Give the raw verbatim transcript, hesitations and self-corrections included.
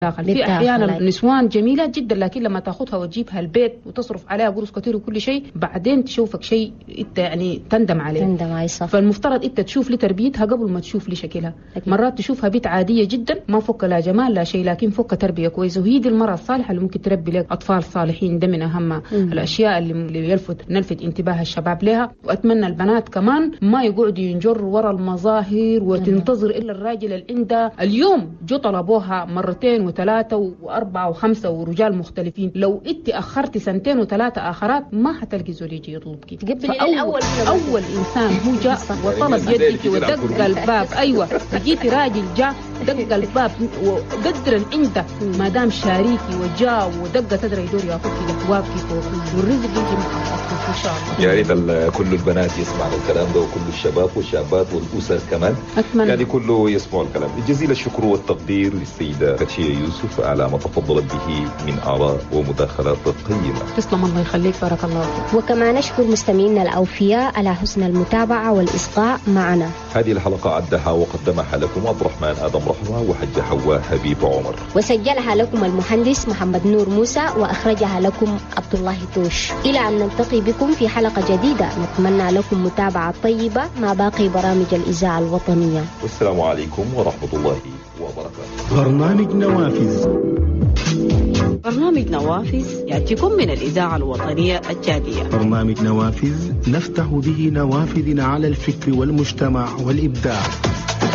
في احيانا نسوان جميله جدا، لكن لما تاخذها وتجيبها البيت وتصرف عليها قروش كثير وكل شيء، بعدين تشوفك شيء انت يعني تندم عليه. تندم عليه صح. فالمفترض انت تشوف لي تربيتها قبل ما تشوف لي شكلها. أكيد. مرات تشوفها بيت عاديه جدا ما فك لا جمال لا شيء، لكن فك تربيه كويسه، وهي دي المراه الصالحه اللي ممكن تربي لك اطفال صالحين. ده من اهم م. الاشياء اللي يلفت نلفت انتباه الشباب لها. واتمنى البنات كمان ما يقعدوا ينجروا ورا المظاهر وتنتظر الا الراجل اللي عنده. اليوم جو طلبوها مرتين وثلاثه واربعه وخمسه ورجال مختلفين، لو انت اخرتي سنتين وثلاثه اخرات ما حتلقي زول يجي يطلبك. فاول اول انسان هو جاء وطلب يدك ودق الباب. ايوه جيتي راجل جاء دق الباب وقدر عنده ما دام شاريكي وجاء ودق تدري يدور ياخذك جوابك فوق، والرزق يجي معك ان شاء الله. يا ريت كل البنات يسمعوا الكلام ده، وكل الشباب والشابات والاسر كمان أتمنى. يعني كله يسمعوا الكلام. جزيل الشكر والتقدير للسيده فتشيه يوسف على ما تفضلت به من آراء ومداخلات قيمة. تسلم الله يخليك، بارك الله فيك. وكما نشكر مستمعينا الأوفياء على حسن المتابعة والإصغاء معنا. هذه الحلقة عدها وقدمها لكم عبد الرحمن آدم رحمة وحج حواء حبيب عمر، وسجلها لكم المهندس محمد نور موسى، وأخرجها لكم عبد الله توش. إلى أن نلتقي بكم في حلقة جديدة، نتمنى لكم متابعة طيبة مع باقي برامج الإذاعة الوطنية. والسلام عليكم ورحمة الله وبركاته. برنامج نوافذ. برنامج نوافذ يأتيكم من الإذاعة الوطنية الجادية. برنامج نوافذ نفتح به نوافذ على الفكر والمجتمع والإبداع.